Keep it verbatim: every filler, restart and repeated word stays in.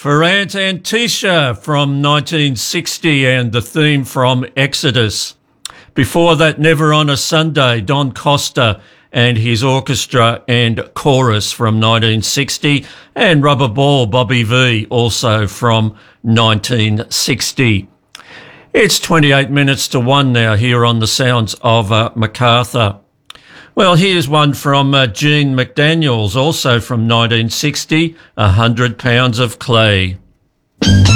for Aunt Antisha from nineteen sixty and the theme from Exodus. Before that, Never on a Sunday, Don Costa and his orchestra and chorus from nineteen sixty, and Rubber Ball, Bobby Vee, also from nineteen sixty. It's twenty-eight minutes to one now here on the sounds of uh, MacArthur. Well, here's one from uh, Gene McDaniels, also from nineteen sixty, one hundred pounds of Clay.